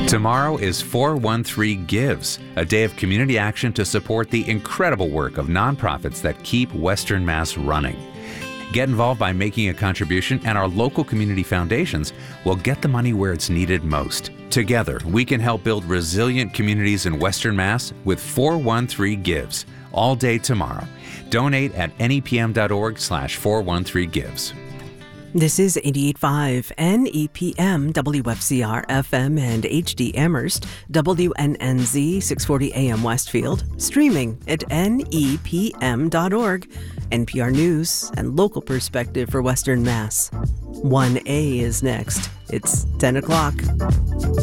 Tomorrow is 413 Gives, a day of community action to support the incredible work of nonprofits that keep Western Mass running. Get involved by making a contribution, and our local community foundations will get the money where it's needed most. Together, we can help build resilient communities in Western Mass with 413 Gives, all day tomorrow. Donate at nepm.org/413gives. This is 88.5 NEPM, WFCR FM and HD Amherst, WNNZ 640 AM Westfield, streaming at nepm.org, NPR News and local perspective for Western Mass. 1A is next. It's 10 o'clock.